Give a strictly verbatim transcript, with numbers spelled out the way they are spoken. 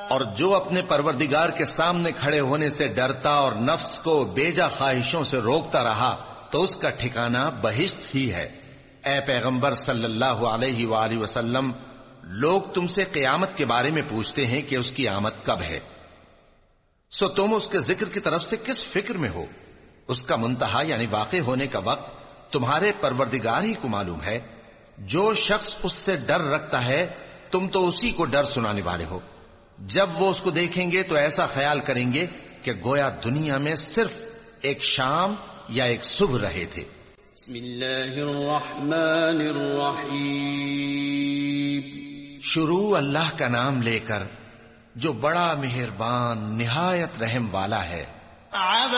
और जो अपने परवरदिगार के सामने खड़े होने से डरता और नफ्स को बेजा ख्वाहिशों से रोकता रहा तो उसका ठिकाना बहिश्त ही है। ए पैगंबर सल्लल्लाहु अलैहि वालैहि वसल्लम, लोग तुमसे क़यामत के बारे में पूछते हैं कि उसकी आमद कब है, सो तुम उसके जिक्र की तरफ से किस फिक्र में हो? उसका मुंतहा यानी वाक़े होने का वक्त तुम्हारे परवरदिगार ही को मालूम है। जो शख्स उससे डर रखता है तुम तो उसी को डर सुनाने वाले हो। जब वो उसको देखेंगे तो ऐसा ख्याल करेंगे कि गोया दुनिया में सिर्फ एक शाम या एक सुबह रहे थे। बिस्मिल्लाहिर्रहमानिर्रहीम। शुरू अल्लाह का नाम लेकर जो बड़ा मेहरबान निहायत रहम वाला है।